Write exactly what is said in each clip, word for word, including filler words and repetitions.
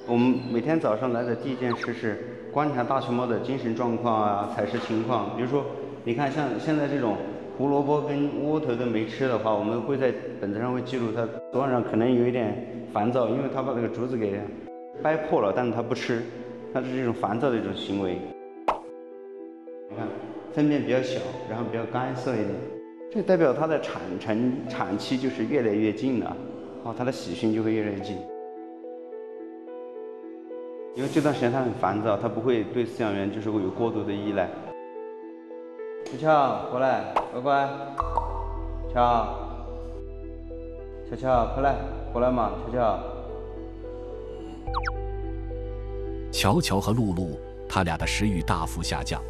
我们每天早上来的第一件事是观察大熊猫的精神状况啊、采食情况。比如说，你看像现在这种胡萝卜跟窝头都没吃的话，我们会在本子上会记录它昨晚上可能有一点烦躁，因为它把这个竹子给掰破了，但是它不吃，它是这种烦躁的一种行为。你看，粪便比较小，然后比较干涩一点，这代表它的产程产期就是越来越近了，哦，它的喜讯就会越来越近。因为这段时间他很烦躁，他不会对饲养员就是会有过度的依赖。乔乔，过来，乖乖。乔，乔乔，快来，过来嘛，乔乔。 乔乔和露露，他俩的食欲大幅下降。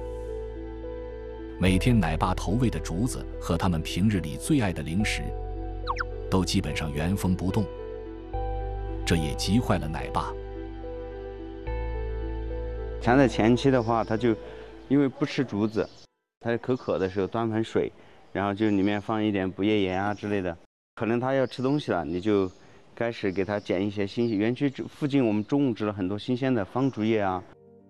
每天奶爸投喂的竹子和他们平日里最爱的零食，都基本上原封不动。这也急坏了奶爸。 像在前期的话，他就因为不吃竹子，他口渴的时候端盆水，然后就里面放一点不夜盐啊之类的。可能他要吃东西了，你就开始给他捡一些新鲜。园区附近我们种植了很多新鲜的方竹叶啊。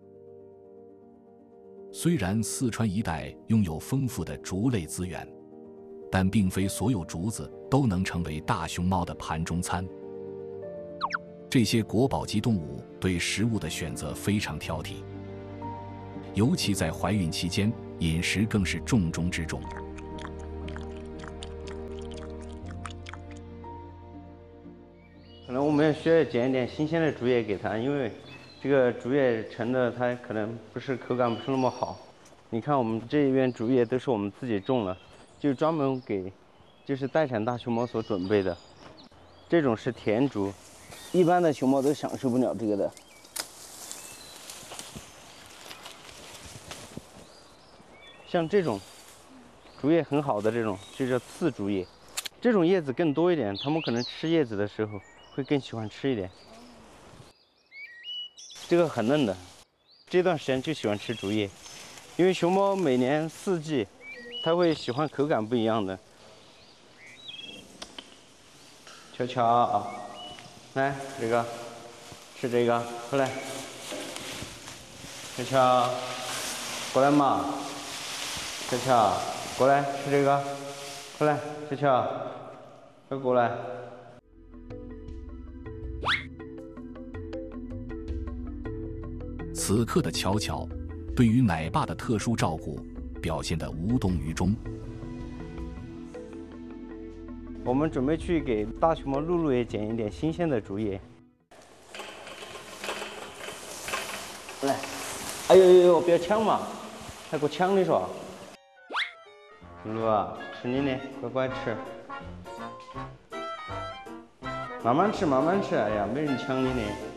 虽然四川一带拥有丰富的竹类资源，但并非所有竹子都能成为大熊猫的盘中餐。这些国宝级动物对食物的选择非常挑剔，尤其在怀孕期间，饮食更是重中之重。 可能我们需要捡一点新鲜的竹叶给它，因为这个竹叶成的它可能不是口感不是那么好。你看我们这一边竹叶都是我们自己种了，就专门给就是待产大熊猫所准备的。这种是甜竹。一般的熊猫都享受不了这个的。像这种竹叶很好的这种，就叫刺竹叶。这种叶子更多一点，它们可能吃叶子的时候会更喜欢吃一点。这个很嫩的，这段时间就喜欢吃竹叶，因为熊猫每年四季，它会喜欢口感不一样的。瞧瞧啊！来，这个，吃这个，过来。乔乔，过来嘛。乔乔，过来吃这个，过来，乔乔，快过来。 此刻的乔乔，对于奶爸的特殊照顾表现得无动于衷。 我们准备去给大熊猫露露也捡一点新鲜的竹叶。来，哎呦呦呦，不要抢嘛，还给我抢你说。露露啊，吃你的，乖乖吃。慢慢吃，慢慢吃，哎呀，没人抢你的。